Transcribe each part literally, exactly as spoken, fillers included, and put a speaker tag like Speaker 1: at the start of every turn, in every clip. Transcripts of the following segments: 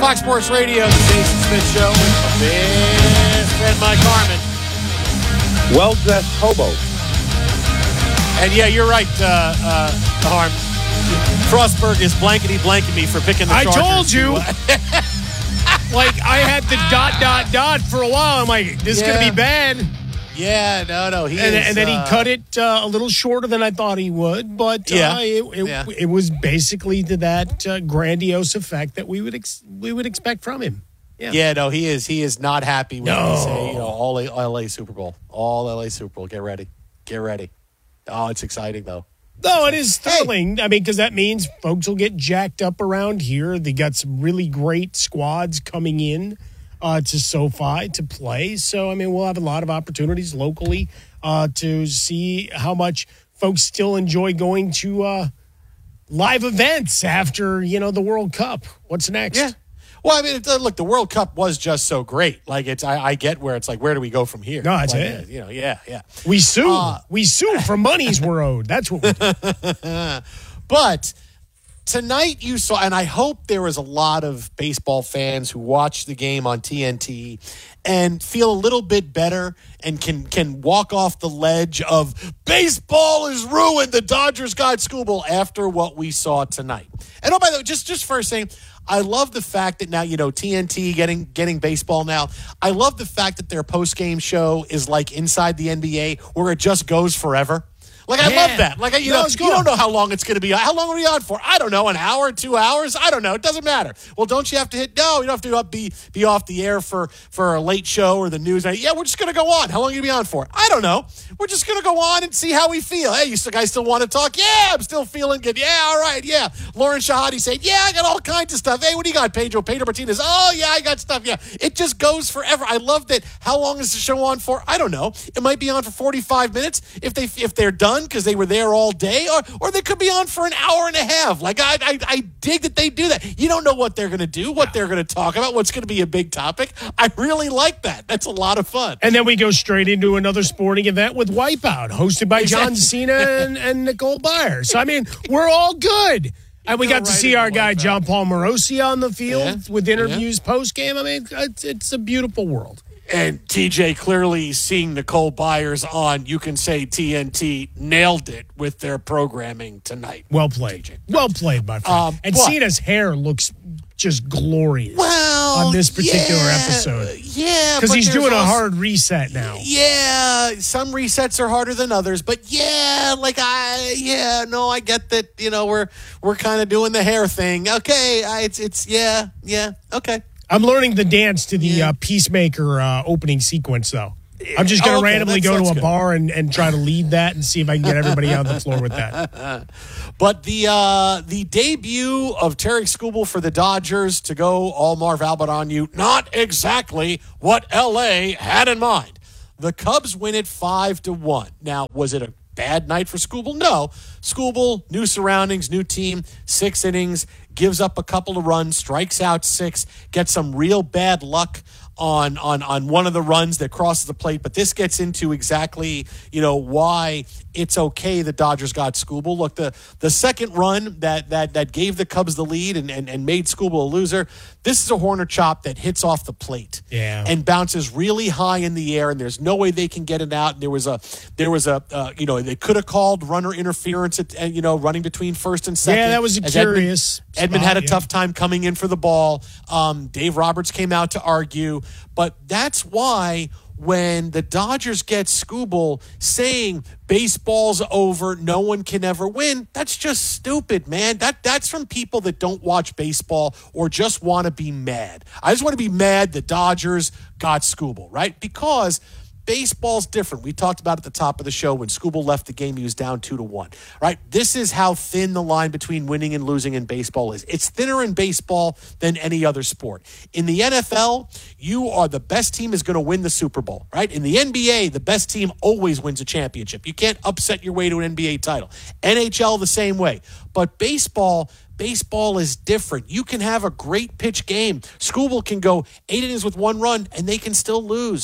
Speaker 1: Fox Sports Radio, the Jason Smith Show with my best friend Mike Harmon.
Speaker 2: Well-dressed hobo.
Speaker 1: And yeah, you're right, uh, uh, Harm. Frostberg is blankety blanking me for picking the
Speaker 3: I
Speaker 1: Chargers.
Speaker 3: told you. Like, I had the dot, dot, dot for a while. I'm like, this is
Speaker 1: Yeah.
Speaker 3: going to be bad.
Speaker 1: Yeah, no, no. He
Speaker 3: And,
Speaker 1: is,
Speaker 3: and then
Speaker 1: uh,
Speaker 3: he cut it uh, a little shorter than I thought he would. But uh,
Speaker 1: Yeah.
Speaker 3: it, it,
Speaker 1: Yeah.
Speaker 3: it was basically to that uh, grandiose effect that we would ex- we would expect from him. Yeah.
Speaker 1: Yeah, no, he is. He is not happy when
Speaker 3: No.
Speaker 1: they say, you know, all L A Super Bowl, all L A Super Bowl. Get ready, get ready. Oh, it's exciting though.
Speaker 3: No, it is thrilling. I mean, because that means folks will get jacked up around here. They got some really great squads coming in uh, to SoFi to play. So, I mean, we'll have a lot of opportunities locally uh, to see how much folks still enjoy going to uh, live events after, you know, the World Cup. What's next?
Speaker 1: Yeah. Well, I mean, it- look, the World Cup was just so great. Like, it's I, I get where it's like, where do we go from here?
Speaker 3: No, that's
Speaker 1: Like,
Speaker 3: it.
Speaker 1: You know, yeah, yeah.
Speaker 3: We sue.
Speaker 1: Uh,
Speaker 3: we sue for monies we're owed. That's what we do.
Speaker 1: But tonight you saw, and I hope there was a lot of baseball fans who watched the game on T N T and feel a little bit better and can can walk off the ledge of baseball is ruined. The Dodgers got School Bowl after what we saw tonight. And oh, by the way, just just first saying, I love the fact that now, you know, T N T getting getting baseball now. I love the fact that their post-game show is like Inside the N B A where it just goes forever. Like, I
Speaker 3: Yeah.
Speaker 1: love that. Like, you
Speaker 3: No,
Speaker 1: know,
Speaker 3: it's
Speaker 1: you
Speaker 3: cool.
Speaker 1: don't know how long it's going to be. How long are we on for? I don't know, an hour, two hours? I don't know. It doesn't matter. Well, don't you have to hit? No, you don't have to be be off the air for, for a late show or the news. Yeah, we're just going to go on. How long are you going to be on for? I don't know. We're just going to go on and see how we feel. Hey, you still, guys still want to talk? Yeah, I'm still feeling good. Yeah, all right, yeah. Lauren Shahadi said, yeah, I got all kinds of stuff. Hey, what do you got, Pedro? Pedro Martinez. Oh, yeah, I got stuff. Yeah, it just goes forever. I love that. How long is the show on for? I don't know. It might be on for forty-five minutes if, they, if they're done because they were there all day, or or they could be on for an hour and a half. Like, I I, I dig that they do that. You don't know what they're going to do, what they're going to talk about, what's going to be a big topic. I really like that. That's a lot of fun.
Speaker 3: And then we go straight into another sporting event with Wipeout, hosted by John
Speaker 1: Exactly.
Speaker 3: Cena and, and Nicole Byers. So, I mean, we're all good. And we
Speaker 1: go
Speaker 3: got to
Speaker 1: right
Speaker 3: see
Speaker 1: into
Speaker 3: our guy,
Speaker 1: Wipeout.
Speaker 3: John Paul Morosi, on the field
Speaker 1: Yeah.
Speaker 3: with interviews post-game. I mean, it's, it's a beautiful world.
Speaker 1: And T J clearly seeing Nicole Byers on, you can say T N T nailed it with their programming tonight.
Speaker 3: Well played. Well played, my friend.
Speaker 1: Um,
Speaker 3: and
Speaker 1: but-
Speaker 3: Cena's hair looks just glorious
Speaker 1: Well,
Speaker 3: on this particular
Speaker 1: yeah,
Speaker 3: episode.
Speaker 1: Yeah,
Speaker 3: Because
Speaker 1: but
Speaker 3: he's
Speaker 1: there's
Speaker 3: doing a
Speaker 1: also-
Speaker 3: hard reset now.
Speaker 1: Yeah, some resets are harder than others, but yeah, like I, yeah, no, I get that. You know, we're we're kind of doing the hair thing. Okay, I, it's it's yeah, yeah, okay.
Speaker 3: I'm learning the dance to the
Speaker 1: Yeah.
Speaker 3: uh, Peacemaker uh, opening sequence, though. I'm just going to
Speaker 1: Oh, okay,
Speaker 3: randomly
Speaker 1: that
Speaker 3: go to
Speaker 1: sounds
Speaker 3: a
Speaker 1: good.
Speaker 3: bar and, and try to lead that and see if I can get everybody on the floor with that.
Speaker 1: But the uh, the debut of Terry Skubal for the Dodgers to go all Marv Albert on you, not exactly what L A had in mind. The Cubs win it five to one. Now, was it a bad night for Skubal? No. Skubal, new surroundings, new team, six innings, gives up a couple of runs, strikes out six, gets some real bad luck on on on one of the runs that crosses the plate. But this gets into exactly, you know, why it's okay the Dodgers got Skubal. Look, the the second run that that that gave the Cubs the lead and, and, and made Skubal a loser, this is a Horner chop that hits off the plate
Speaker 3: Yeah.
Speaker 1: and bounces really high in the air, and there's no way they can get it out. And there was a there was a uh, you know, they could have called runner interference at, uh, you know, running between first and second.
Speaker 3: Yeah, that was a
Speaker 1: As Edmund-
Speaker 3: curious
Speaker 1: Edmund
Speaker 3: spot,
Speaker 1: had a
Speaker 3: yeah.
Speaker 1: tough time coming in for the ball. Um, Dave Roberts came out to argue, but that's why when the Dodgers get Skubal saying baseball's over, no one can ever win, that's just stupid, man. That that's from people that don't watch baseball or just want to be mad. I just want to be mad the Dodgers got Skubal, right? Because baseball's different. We talked about at the top of the show when Skubal left the game, he was down two to one, right? This is how thin the line between winning and losing in baseball is. It's thinner in baseball than any other sport. In the N F L, you are the best team is going to win the Super Bowl, right? In the N B A, the best team always wins a championship. You can't upset your way to an N B A title. N H L the same way. But baseball, baseball is different. You can have a great pitch game. Skubal can go eight innings with one run and they can still lose.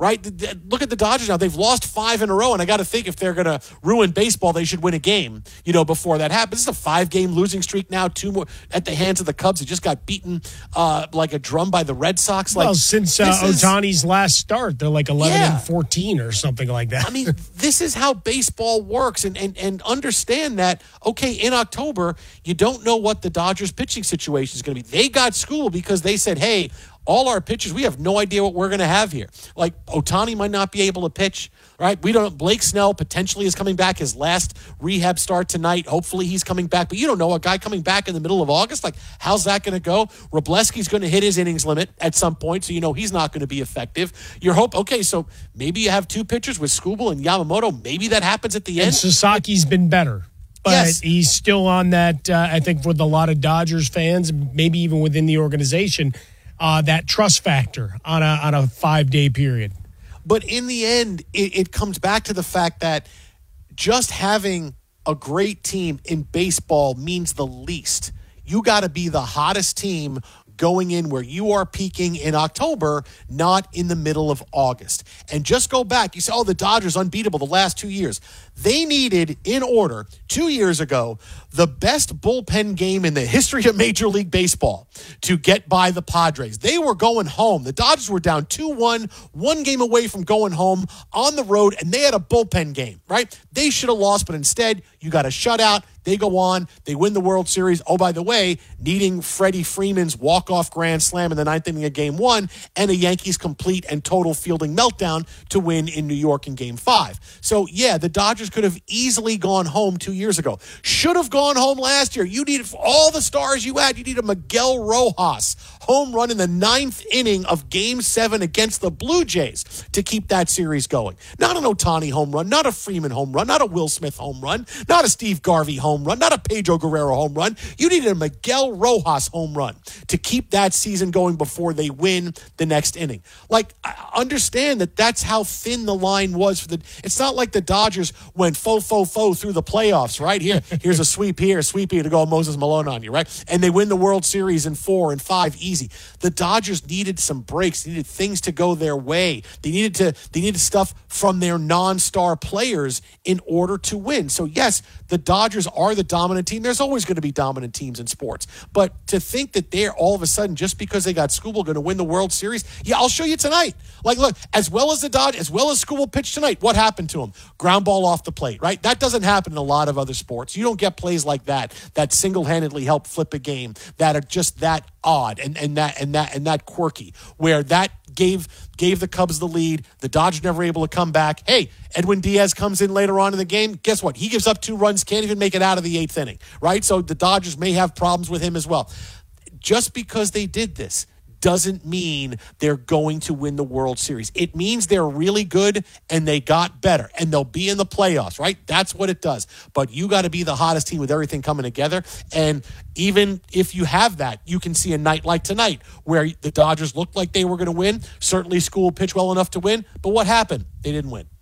Speaker 1: right? Look at the Dodgers now. They've lost five in a row, and I got to think if they're going to ruin baseball, they should win a game, you know, before that happens. This is a five-game losing streak now, two more at the hands of the Cubs. They just got beaten uh, like a drum by the Red Sox. Like,
Speaker 3: well, since uh, Ohtani's last start, they're like eleven
Speaker 1: yeah.
Speaker 3: and fourteen or something like that.
Speaker 1: I mean, this is how baseball works, and, and, and understand that, okay, in October, you don't know what the Dodgers pitching situation is going to be. They got schooled because they said, hey, all our pitchers, we have no idea what we're going to have here. Like, Ohtani might not be able to pitch, right? We don't. Blake Snell potentially is coming back, his last rehab start tonight. Hopefully he's coming back. But you don't know, a guy coming back in the middle of August, like, how's that going to go? Wroblewski's going to hit his innings limit at some point, so you know he's not going to be effective. Your hope, okay, so maybe you have two pitchers with Skubal and Yamamoto. Maybe that happens at the end.
Speaker 3: And Sasaki's been better. But
Speaker 1: yes.
Speaker 3: he's still on that, uh, I think, with a lot of Dodgers fans, maybe even within the organization, Uh, that trust factor on a on a five-day period.
Speaker 1: But in the end, it, it comes back to the fact that just having a great team in baseball means the least. You got to be the hottest team going in where you are peaking in October, not in the middle of August. And just go back. You say, oh, the Dodgers unbeatable the last two years. They needed, in order, two years ago, the best bullpen game in the history of Major League Baseball to get by the Padres. They were going home. The Dodgers were down two one, one game away from going home on the road, and they had a bullpen game, right? They should have lost, but instead, you got a shutout. They go on. They win the World Series. Oh, by the way, needing Freddie Freeman's walk-off grand slam in the ninth inning of Game One and a Yankees complete and total fielding meltdown to win in New York in Game Five. So, yeah, the Dodgers could have easily gone home two years ago. Should have gone home last year. You needed all the stars you had. You needed Miguel Rojas home run in the ninth inning of Game Seven against the Blue Jays to keep that series going. Not an Ohtani home run, not a Freeman home run, not a Will Smith home run, not a Steve Garvey home run, not a Pedro Guerrero home run. You needed a Miguel Rojas home run to keep that season going before they win the next inning. Like, I understand that that's how thin the line was for the. It's not like the Dodgers went faux faux faux through the playoffs, right? Here, here's a sweep here, a sweep here to go Moses Malone on you, right? And they win the World Series in four and five easy. The Dodgers needed some breaks, they needed things to go their way. They needed to they needed stuff from their non-star players in order to win. So yes, the Dodgers are the dominant team. There's always going to be dominant teams in sports. But to think that they're all of a sudden, just because they got Skubal, going to win the World Series, yeah, I'll show you tonight. Like, look, as well as the Dodgers, as well as Skubal pitched tonight, what happened to him? Ground ball off the plate, right? That doesn't happen in a lot of other sports. You don't get plays like that that single-handedly help flip a game, that are just that odd and, and that and that and that quirky, where that gave gave the Cubs the lead. The Dodgers never able to come back. Hey, Edwin Diaz comes in later on in the game. Guess what? He gives up two runs, can't even make it out of the eighth inning, right? So the Dodgers may have problems with him as well. Just because they did this doesn't mean they're going to win the World Series. It means they're really good and they got better and they'll be in the playoffs, right? That's what it does. But you got to be the hottest team with everything coming together. And even if you have that, you can see a night like tonight where the Dodgers looked like they were going to win. Certainly Skubal pitched well enough to win. But what happened? They didn't win.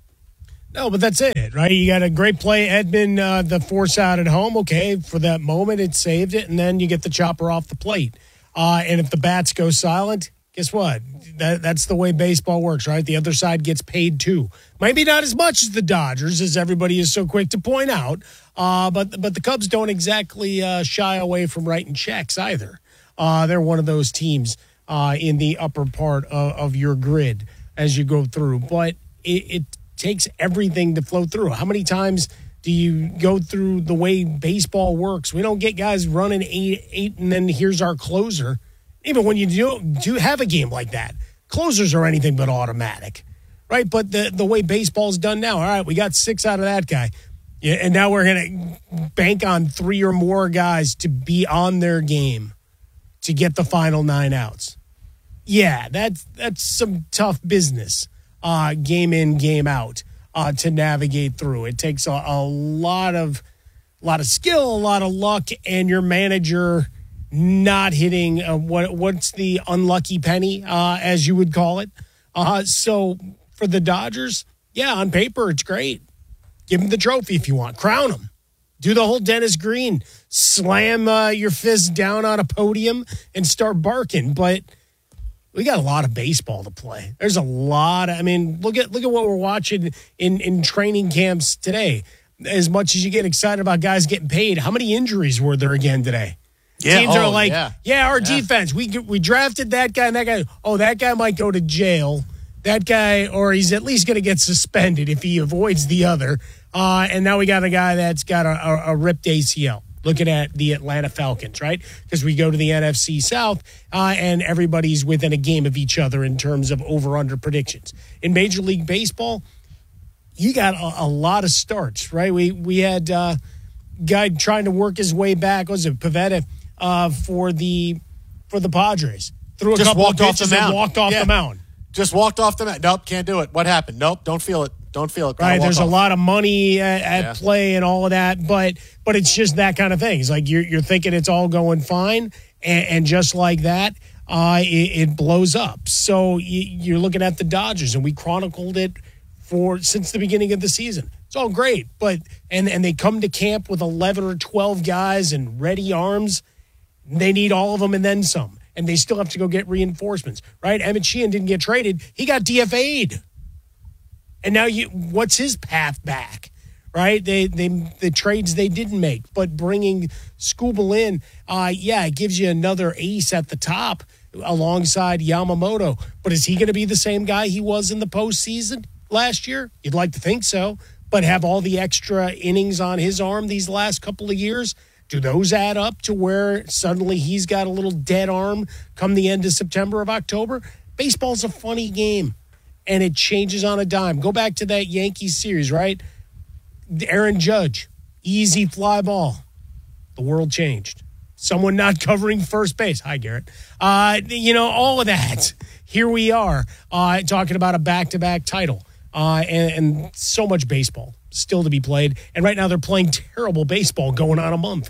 Speaker 3: No, but that's it, right? You got a great play, Edman, uh, the force out at home. Okay, for that moment, it saved it, and then you get the chopper off the plate. Uh, and if the bats go silent, guess what? That, that's the way baseball works, right? The other side gets paid too. Maybe not as much as the Dodgers, as everybody is so quick to point out, uh, but but the Cubs don't exactly uh, shy away from writing checks either. Uh, they're one of those teams uh, in the upper part of, of your grid as you go through. But it, it takes everything to flow through. How many times do you go through the way baseball works? We don't get guys running eight, eight, and then here's our closer. Even when you do, do have a game like that, closers are anything but automatic, right? But the, the way baseball's done now, all right, we got six out of that guy. Yeah, and now we're going to bank on three or more guys to be on their game to get the final nine outs. Yeah, that's, that's some tough business, uh, game in, game out. Uh, to navigate through. It takes a, a lot of a lot of skill, a lot of luck, and your manager not hitting uh, what what's the unlucky penny, uh, as you would call it. Uh, so for the Dodgers, yeah, on paper it's great. Give them the trophy if you want. Crown them. Do the whole Dennis Green, slam uh, your fist down on a podium and start barking. But we got a lot of baseball to play. There's a lot of, I mean, look at look at what we're watching in, in training camps today. As much as you get excited about guys getting paid, how many injuries were there again today?
Speaker 1: Yeah.
Speaker 3: Teams
Speaker 1: oh,
Speaker 3: are like,
Speaker 1: yeah,
Speaker 3: yeah our
Speaker 1: yeah.
Speaker 3: defense, we we drafted that guy and that guy. Oh, that guy might go to jail. That guy, or he's at least going to get suspended if he avoids the other. Uh, and now we got a guy that's got a, a, a ripped A C L. Looking at the Atlanta Falcons, right? Because we go to the N F C South, uh, and everybody's within a game of each other in terms of over-under predictions. In Major League Baseball, you got a, a lot of starts, right? We we had uh, a guy trying to work his way back. Was it Pivetta uh, for the for the Padres? Threw a
Speaker 1: Just
Speaker 3: couple of
Speaker 1: walked off
Speaker 3: pitches
Speaker 1: the
Speaker 3: and
Speaker 1: mound.
Speaker 3: walked off
Speaker 1: Yeah.
Speaker 3: the mound.
Speaker 1: Just walked off the mat. Nope, can't do it. What happened? Nope, don't feel it. Don't feel it. Gotta
Speaker 3: Right,
Speaker 1: walk
Speaker 3: there's
Speaker 1: off.
Speaker 3: a lot of money at, at
Speaker 1: Yeah.
Speaker 3: play and all of that, but but it's just that kind of thing. It's like you're you're thinking it's all going fine, and, and just like that, uh, it, it blows up. So you, you're looking at the Dodgers, and we chronicled it for since the beginning of the season. It's all great, but and and they come to camp with eleven or twelve guys and ready arms. They need all of them and then some, and they still have to go get reinforcements. Right? Emmett Sheehan didn't get traded; he got D F A'd. And now, you, what's his path back, right? They, they, the trades they didn't make, but bringing Skubal in, uh, yeah, it gives you another ace at the top alongside Yamamoto. But is he going to be the same guy he was in the postseason last year? You'd like to think so, but have all the extra innings on his arm these last couple of years? Do those add up to where suddenly he's got a little dead arm come the end of September of October? Baseball's a funny game. And it changes on a dime. Go back to that Yankees series, right? Aaron Judge, easy fly ball. The world changed. Someone not covering first base. Hi, Garrett. Uh, you know, all of that. Here we are uh, talking about a back-to-back title uh, and, and so much baseball still to be played. And right now they're playing terrible baseball going on a month.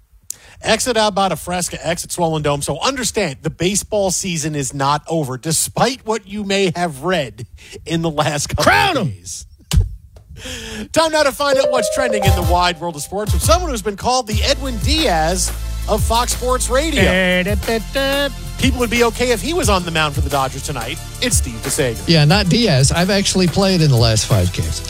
Speaker 1: Exit Albada Fresca, exit Swollen Dome. So understand, the baseball season is not over, despite what you may have read in the last couple
Speaker 3: Crown
Speaker 1: of
Speaker 3: 'em.
Speaker 1: days. Time now to find out what's trending in the wide world of sports with someone who's been called the Edwin Diaz of Fox Sports Radio. People would be okay if he was on the mound for the Dodgers tonight. It's Steve DeSager.
Speaker 4: Yeah, not Diaz. I've actually played in the last five games.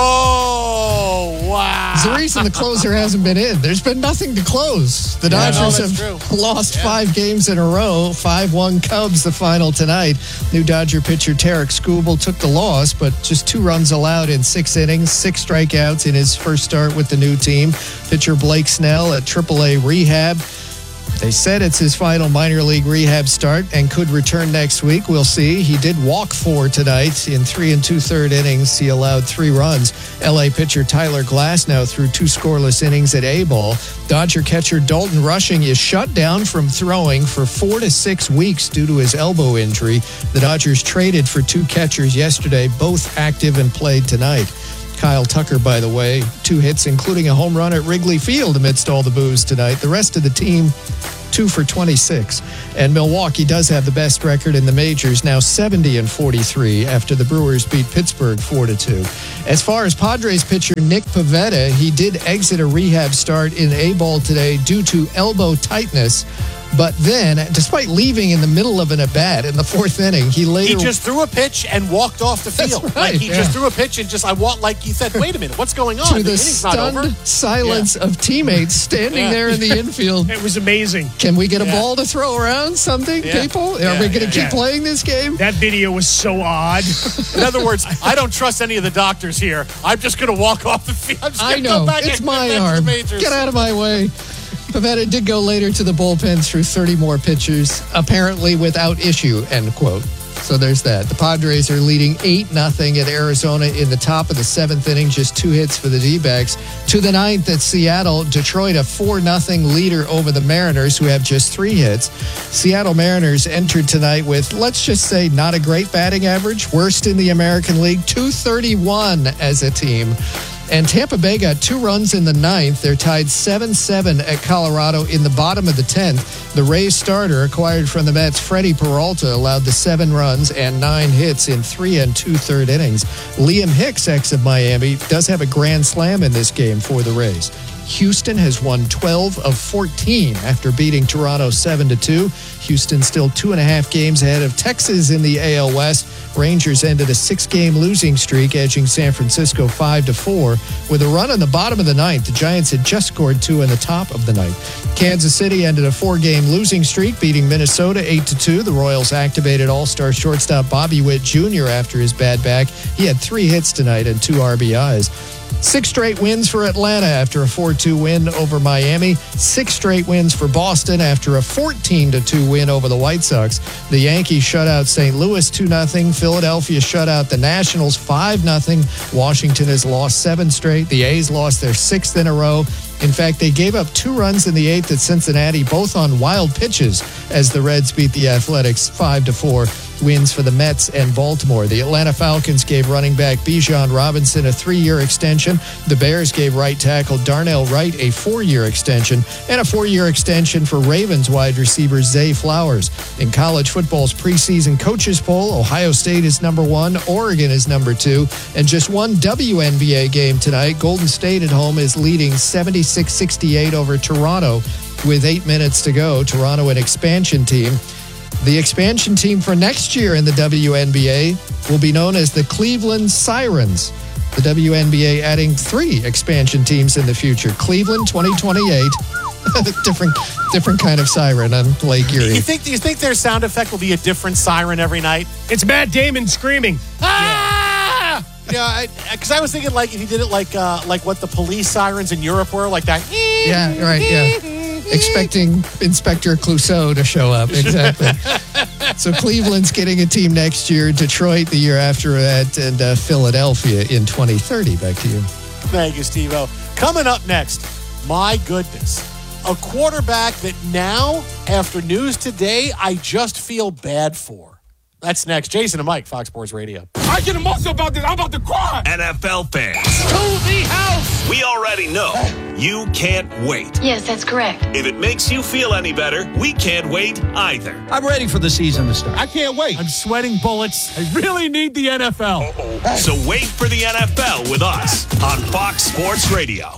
Speaker 1: Oh, wow.
Speaker 4: It's the reason the closer hasn't been in. There's been nothing to close. The
Speaker 1: Yeah, no,
Speaker 4: Dodgers
Speaker 1: that's
Speaker 4: have
Speaker 1: true.
Speaker 4: lost
Speaker 1: Yeah.
Speaker 4: five games in a row. five one Cubs, the final tonight. New Dodger pitcher Tarek Skubal took the loss, but just two runs allowed in six innings, six strikeouts in his first start with the new team. Pitcher Blake Snell at triple A rehab. They said it's his final minor league rehab start and could return next week. We'll see. He did walk four tonight in three and two-third innings. He allowed three runs. L A pitcher Tyler Glasnow threw two scoreless innings at A-ball. Dodger catcher Dalton Rushing is shut down from throwing for four to six weeks due to his elbow injury. The Dodgers traded for two catchers yesterday, both active and played tonight. Kyle Tucker, by the way, two hits, including a home run at Wrigley Field amidst all the boos tonight. The rest of the team, two for twenty-six. And Milwaukee does have the best record in the majors, now seventy and forty-three after the Brewers beat Pittsburgh four to two. As far as Padres pitcher Nick Pivetta, he did exit a rehab start in A-ball today due to elbow tightness. But then, despite leaving in the middle of an at-bat in the fourth inning, he later...
Speaker 1: He just threw a pitch and walked off the field.
Speaker 4: That's
Speaker 1: Like
Speaker 4: right,
Speaker 1: he
Speaker 4: yeah.
Speaker 1: just threw a pitch and just, I want, like he said, wait a minute, what's going on?
Speaker 4: to
Speaker 1: The
Speaker 4: the
Speaker 1: inning's not over.
Speaker 4: stunned silence of teammates standing
Speaker 1: Yeah.
Speaker 4: there in the infield.
Speaker 3: It was amazing.
Speaker 4: Can we get a
Speaker 1: Yeah.
Speaker 4: ball to throw around? Something,
Speaker 1: Yeah.
Speaker 4: people? Are
Speaker 1: Yeah,
Speaker 4: we going to
Speaker 1: yeah,
Speaker 4: keep
Speaker 3: yeah.
Speaker 4: playing this game?
Speaker 3: That video was so odd.
Speaker 1: In other words, I don't trust any of the doctors here. I'm just going to walk off the field. I'm just
Speaker 4: I
Speaker 1: going to
Speaker 4: know.
Speaker 1: go back
Speaker 4: It's
Speaker 1: and
Speaker 4: my
Speaker 1: get back to
Speaker 4: arm.
Speaker 1: the majors.
Speaker 4: Get out of my way. Pivetta did go later to the bullpen through thirty more pitchers, apparently without issue, end quote. So there's that. The Padres are leading eight nothing at Arizona in the top of the seventh inning, just two hits for the D-backs. To the ninth at Seattle, Detroit a four nothing leader over the Mariners, who have just three hits. Seattle Mariners entered tonight with, let's just say, not a great batting average, worst in the American League, two thirty-one as a team. And Tampa Bay got two runs in the ninth. They're tied seven seven at Colorado in the bottom of the tenth. The Rays starter, acquired from the Mets, Freddie Peralta, allowed the seven runs and nine hits in three and two-third innings. Liam Hicks, ex of Miami, does have a grand slam in this game for the Rays. Houston has won twelve of fourteen after beating Toronto seven to two. Houston still two and a half games ahead of Texas in the A L West. Rangers ended a six-game losing streak, edging San Francisco five to four. With a run in the bottom of the ninth, the Giants had just scored two in the top of the ninth. Kansas City ended a four-game losing streak, beating Minnesota eight to two. The Royals activated all-star shortstop Bobby Witt Junior after his bad back. He had three hits tonight and two R B Is. Six straight wins for Atlanta after a four two win over Miami. Six straight wins for Boston after a fourteen to two win over the White Sox. The Yankees shut out Saint Louis two nothing. Philadelphia shut out the Nationals five nothing. Washington has lost seven straight. The A's lost their sixth in a row. In fact, they gave up two runs in the eighth at Cincinnati, both on wild pitches, as the Reds beat the Athletics five to four. Wins for the Mets and Baltimore. The Atlanta Falcons gave running back Bijan Robinson a three-year extension. The Bears gave right tackle Darnell Wright a four-year extension, and a four-year extension for Ravens wide receiver Zay Flowers. In college football's preseason coaches poll, Ohio State is number one, Oregon is number two, and just one W N B A game tonight. Golden State at home is leading seventy-six sixty-eight over Toronto with eight minutes to go. Toronto, an expansion team. The expansion team for next year in the W N B A will be known as the Cleveland Sirens. The W N B A adding three expansion teams in the future. Cleveland twenty twenty-eight. different different kind of siren on Lake Erie.
Speaker 1: You think, you think their sound effect will be a different siren every night?
Speaker 3: It's Matt Damon screaming.
Speaker 1: Ah! Yeah, because I, I was thinking like if you did it like uh, like what the police sirens in Europe were, like that.
Speaker 4: Yeah, right, yeah. Expecting Inspector Clouseau to show up. Exactly. So Cleveland's getting a team next year, Detroit the year after that, and uh, Philadelphia in twenty thirty. Back to you.
Speaker 1: Thank you, Steve-O. Coming up next, my goodness, a quarterback that now, after news today, I just feel bad for. That's next. Jason and Mike, Fox Sports Radio.
Speaker 5: I get emotional about this. I'm about to cry.
Speaker 6: N F L fans,
Speaker 5: To the house.
Speaker 6: we already know you can't wait.
Speaker 7: Yes, that's correct.
Speaker 6: If it makes you feel any better, we can't wait either.
Speaker 8: I'm ready for the season to start.
Speaker 5: I can't wait.
Speaker 1: I'm sweating bullets. I really need the N F L.
Speaker 6: So wait for the N F L with us on Fox Sports Radio.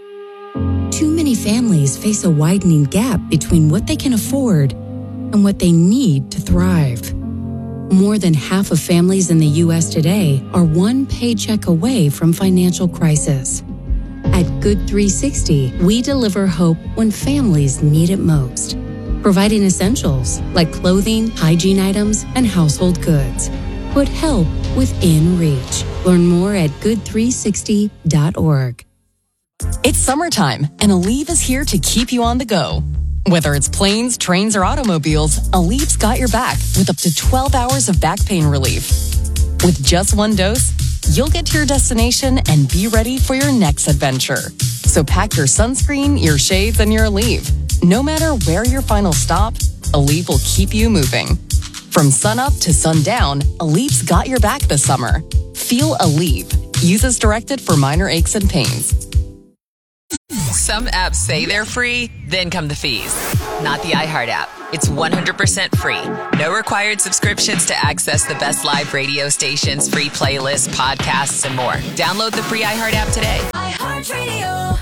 Speaker 9: Too many families face a widening gap between what they can afford and what they need to thrive. More than half of families in the U S today are one paycheck away from financial crisis. At Good three sixty, we deliver hope when families need it most, providing essentials like clothing, hygiene items, and household goods. Put help within reach. Learn more at good three sixty dot org.
Speaker 10: It's summertime, and Aleve is here to keep you on the go. Whether it's planes, trains, or automobiles, Aleve's got your back with up to twelve hours of back pain relief. With just one dose, you'll get to your destination and be ready for your next adventure. So pack your sunscreen, your shades, and your Aleve. No matter where your final stop, Aleve will keep you moving. From sunup to sundown, Aleve's got your back this summer. Feel Aleve. Use as directed for minor aches and pains.
Speaker 11: Some apps say they're free, then come the fees. Not the iHeart app. It's one hundred percent free. No required subscriptions to access the best live radio stations, free playlists, podcasts, and more. Download the free iHeart app today.
Speaker 12: iHeartRadio.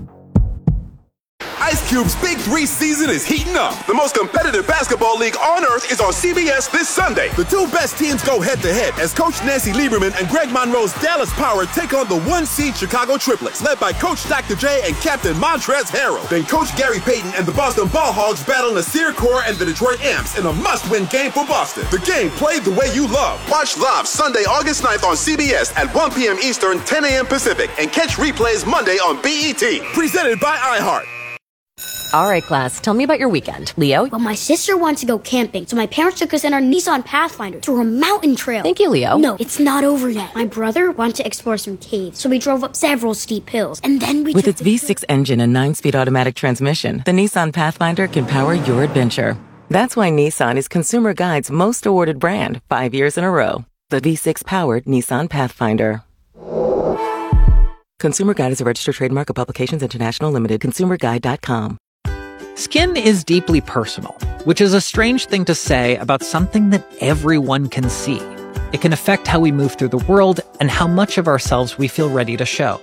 Speaker 13: Ice Cube's Big Three season is heating up. The most competitive basketball league on earth is on C B S this Sunday. The two best teams go head-to-head as Coach Nancy Lieberman and Greg Monroe's Dallas Power take on the one-seed Chicago Triplets, led by Coach Doctor J and Captain Montrezl Harrell. Then Coach Gary Payton and the Boston Ball Hogs battle Nasir Kaur and the Detroit Amps in a must-win game for Boston. The game played the way you love. Watch live Sunday, August ninth on C B S at one p.m. Eastern, ten a.m. Pacific, and catch replays Monday on B E T. Presented by iHeart.
Speaker 14: All right, class, tell me about your weekend. Leo?
Speaker 15: Well, my sister wanted to go camping, so my parents took us in our Nissan Pathfinder through a mountain trail.
Speaker 14: Thank you, Leo.
Speaker 15: No, it's not over yet. My brother wanted to explore some caves, so we drove up several steep hills, and then we
Speaker 16: With its V six engine and nine-speed automatic transmission, the Nissan Pathfinder can power your adventure. That's why Nissan is Consumer Guide's most awarded brand five years in a row. The V six-powered Nissan Pathfinder. Consumer Guide is a registered trademark of Publications International Limited. consumer guide dot com.
Speaker 17: Skin is deeply personal, which is a strange thing to say about something that everyone can see. It can affect how we move through the world and how much of ourselves we feel ready to show.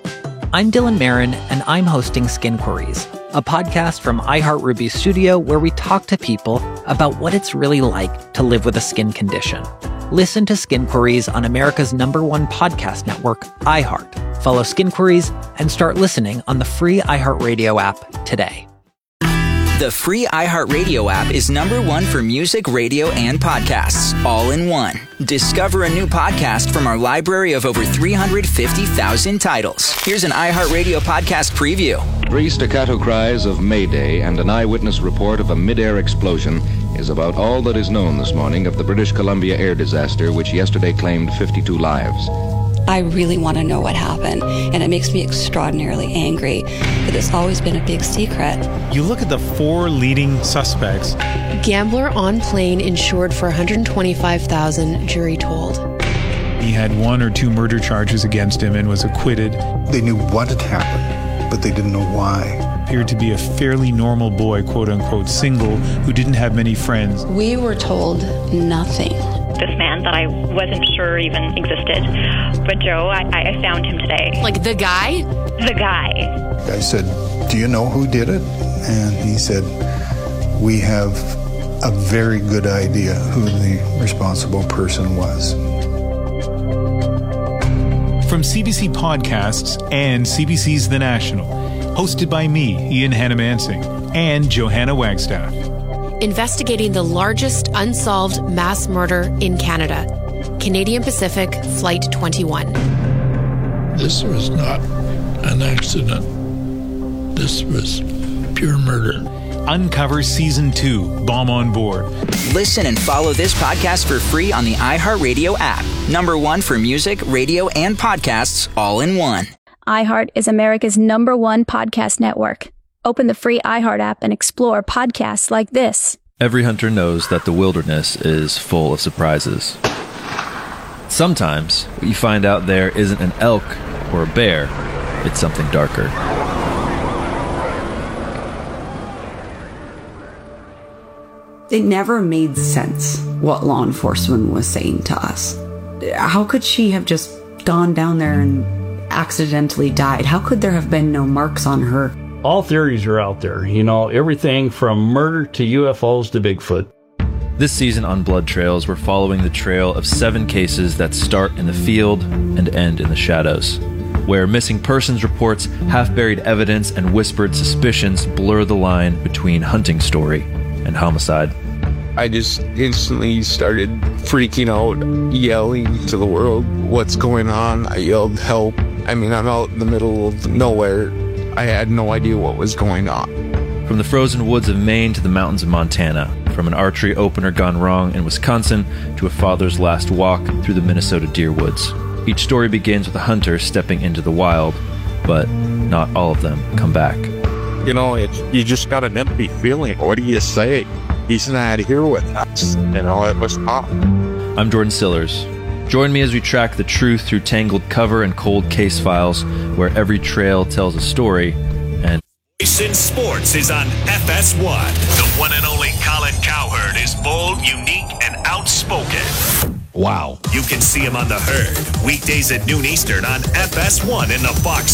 Speaker 17: I'm Dylan Marin, and I'm hosting Skin Queries, a podcast from iHeartRuby Studio where we talk to people about what it's really like to live with a skin condition. Listen to Skin Queries on America's number one podcast network, iHeart. Follow Skin Queries and start listening on the free iHeartRadio app today.
Speaker 7: The free iHeartRadio app is number one for music, radio, and podcasts, all in one. Discover a new podcast from our library of over three hundred fifty thousand titles. Here's an iHeartRadio podcast preview.
Speaker 8: Three staccato cries of Mayday and an eyewitness report of a mid-air explosion is about all that is known this morning of the British Columbia air disaster, which yesterday claimed fifty-two lives.
Speaker 12: I really want to know what happened, and it makes me extraordinarily angry that it's always been a big secret.
Speaker 18: You look at the four leading suspects.
Speaker 19: Gambler on plane insured for one hundred twenty-five thousand dollars, jury told.
Speaker 18: He had one or two murder charges against him and was acquitted.
Speaker 20: They knew what had happened, but they didn't know why.
Speaker 18: Appeared to be a fairly normal boy, quote-unquote, single, who didn't have many friends.
Speaker 12: We were told nothing.
Speaker 21: This man that I wasn't sure even existed. But Joe, I, I found him today.
Speaker 19: Like the guy?
Speaker 21: The guy.
Speaker 20: I said, do you know who did it? And he said, we have a very good idea who the responsible person was.
Speaker 18: From C B C Podcasts and C B C's The National, hosted by me, Ian Hannamansing, and Johanna Wagstaff.
Speaker 19: Investigating the largest unsolved mass murder in Canada. Canadian Pacific Flight twenty-one.
Speaker 22: This was not an accident. This was pure murder.
Speaker 18: Uncover Season two, Bomb on Board.
Speaker 7: Listen and follow this podcast for free on the iHeartRadio app. Number one for music, radio, and podcasts, all in one.
Speaker 23: iHeart is America's number one podcast network. Open the free iHeart app and explore podcasts like this.
Speaker 24: Every hunter knows that the wilderness is full of surprises. Sometimes what you find out there isn't an elk or a bear, it's something darker.
Speaker 25: It never made sense what law enforcement was saying to us. How could she have just gone down there and accidentally died? How could there have been no marks on her?
Speaker 26: All theories are out there, you know, everything from murder to U F Os to Bigfoot.
Speaker 24: This season on Blood Trails, we're following the trail of seven cases that start in the field and end in the shadows, where missing persons reports, half-buried evidence, and whispered suspicions blur the line between hunting story and homicide.
Speaker 27: I just instantly started freaking out, yelling to the world, what's going on? I yelled, help. I mean, I'm out in the middle of nowhere. I had no idea what was going on.
Speaker 24: From the frozen woods of Maine to the mountains of Montana, from an archery opener gone wrong in Wisconsin to a father's last walk through the Minnesota deer woods. Each story begins with a hunter stepping into the wild, but not all of them come back.
Speaker 27: You know, it's, you just got an empty feeling. What do you say? He's not here with us. You know, it was tough.
Speaker 24: I'm Jordan Sillers. Join me as we track the truth through tangled cover and cold case files, where every trail tells a story. And
Speaker 6: Voice in Sports is on F S one. The one and only Colin Cowherd is bold, unique, and outspoken.
Speaker 1: Wow.
Speaker 6: You can see him on The Herd, weekdays at noon Eastern on F S one in the Fox